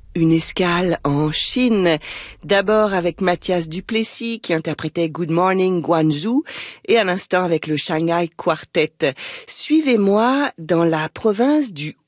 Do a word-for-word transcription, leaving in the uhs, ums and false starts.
Une escale en Chine, d'abord avec Mathias Duplessis qui interprétait Good Morning Guangzhou et à l'instant avec le Shanghai Quartet. Suivez-moi dans la province du